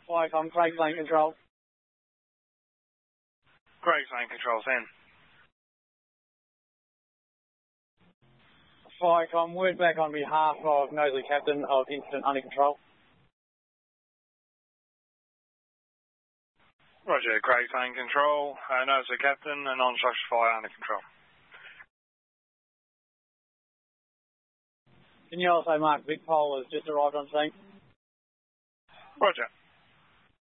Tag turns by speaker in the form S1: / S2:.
S1: Firecom, Craig Lane Control.
S2: Craig's Lane Control, 10.
S1: Firecom, word back on behalf of Knowsley Captain of incident under control.
S2: Roger, Craig's Lane Control, Knowsley Captain and non-structure fire under control.
S1: Can you also mark Vic Pole has just arrived on scene?
S2: Roger.